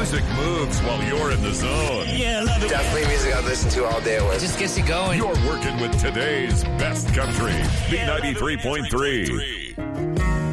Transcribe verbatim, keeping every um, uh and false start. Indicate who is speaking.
Speaker 1: music moves while you're in the zone.
Speaker 2: Yeah, I love it.
Speaker 3: Definitely music I listen to all day. With.
Speaker 2: Just gets you going.
Speaker 1: You're working with today's best country. B ninety-three point three.